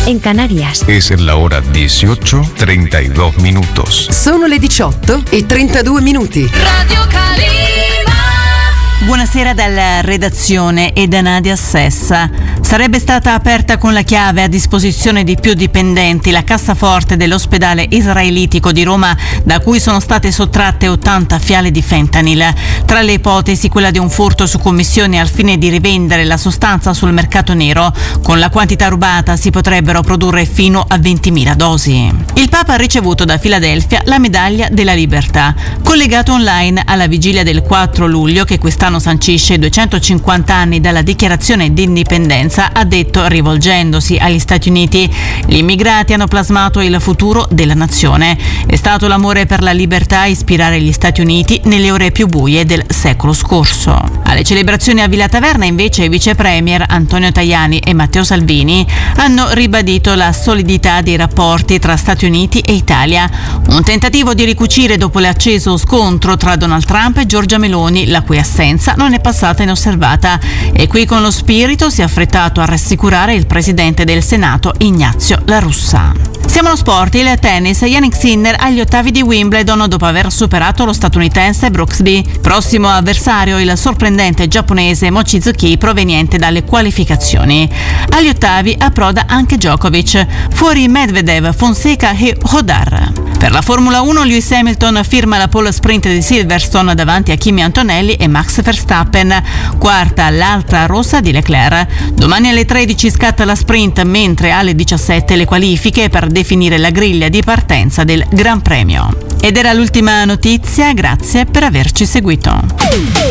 en Canarias. Es la hora 18:32 minutos. Sono le 18:32. Radio Calima. Buonasera dalla redazione e da Nadia Sessa. Sarebbe stata aperta con la chiave a disposizione di più dipendenti la cassaforte dell'ospedale israelitico di Roma, da cui sono state sottratte 80 fiale di fentanyl. Tra le ipotesi quella di un furto su commissione al fine di rivendere la sostanza sul mercato nero. Con la quantità rubata si potrebbero produrre fino a 20.000 dosi. Il Papa ha ricevuto da Filadelfia la medaglia della libertà. Collegato online alla vigilia del 4 luglio, che quest'anno sancisce 250 anni dalla dichiarazione di indipendenza, ha detto, rivolgendosi agli Stati Uniti: gli immigrati hanno plasmato il futuro della nazione. È stato l'amore per la libertà a ispirare gli Stati Uniti nelle ore più buie del secolo scorso. Alle celebrazioni a Villa Taverna, invece, i vice premier Antonio Tajani e Matteo Salvini hanno ribadito la solidità dei rapporti tra Stati Uniti e Italia. Un tentativo di ricucire dopo l'acceso scontro tra Donald Trump e Giorgia Meloni, la cui assenza non è passata inosservata. E qui, con lo spirito, si è affrettato a rassicurare il presidente del Senato Ignazio La Russa. Siamo allo sport. Il tennis. Jannik Sinner agli ottavi di Wimbledon dopo aver superato lo statunitense Brooksby. Prossimo avversario il sorprendente giapponese Mochizuki, proveniente dalle qualificazioni. Agli ottavi approda anche Djokovic. Fuori Medvedev, Fonseca e Hodar. Per la Formula 1 Lewis Hamilton firma la pole sprint di Silverstone davanti a Kimi Antonelli e Max Verstappen. Quarta l'altra rossa di Leclerc. Domani alle 13 scatta la sprint, mentre alle 17 le qualifiche per definire la griglia di partenza del Gran Premio. Ed era l'ultima notizia, grazie per averci seguito.